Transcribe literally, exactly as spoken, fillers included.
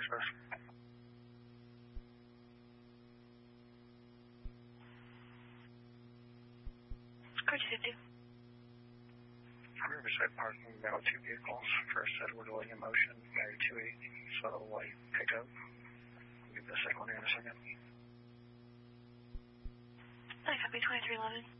access. Riverside parking, now two vehicles. First Edward William Ocean, Mary two eight, so white pickup. I'll give the second one in a second. I copy twenty-three eleven.